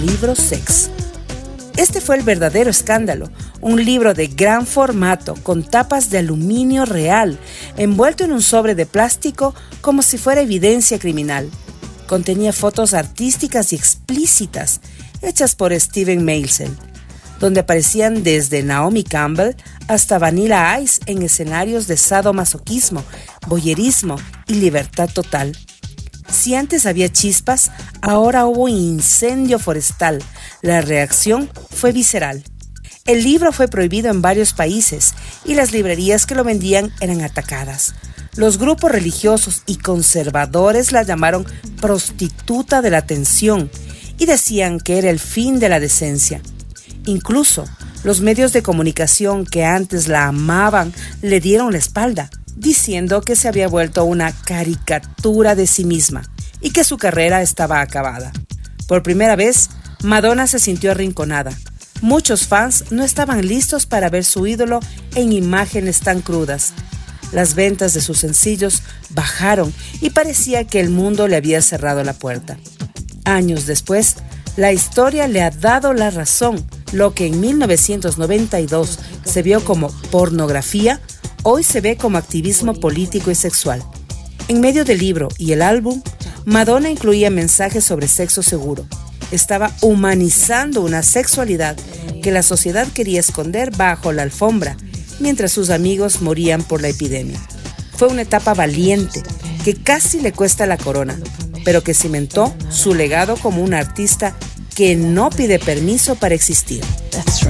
libro Sex. Este fue el verdadero escándalo, un libro de gran formato con tapas de aluminio real, envuelto en un sobre de plástico como si fuera evidencia criminal. Contenía fotos artísticas y explícitas, hechas por Steven Meisel, donde aparecían desde Naomi Campbell hasta Vanilla Ice en escenarios de sadomasoquismo, voyerismo y libertad total. Si antes había chispas, ahora hubo un incendio forestal. La reacción fue visceral. El libro fue prohibido en varios países y las librerías que lo vendían eran atacadas. Los grupos religiosos y conservadores la llamaron prostituta de la atención y decían que era el fin de la decencia. Incluso los medios de comunicación que antes la amaban le dieron la espalda, diciendo que se había vuelto una caricatura de sí misma y que su carrera estaba acabada. Por primera vez, Madonna se sintió arrinconada. Muchos fans no estaban listos para ver su ídolo en imágenes tan crudas. Las ventas de sus sencillos bajaron y parecía que el mundo le había cerrado la puerta. Años después, la historia le ha dado la razón. Lo que en 1992 se vio como pornografía, hoy se ve como activismo político y sexual. En medio del libro y el álbum, Madonna incluía mensajes sobre sexo seguro. Estaba humanizando una sexualidad que la sociedad quería esconder bajo la alfombra, mientras sus amigos morían por la epidemia. Fue una etapa valiente que casi le cuesta la corona, pero que cimentó su legado como una artista que no pide permiso para existir. That's right.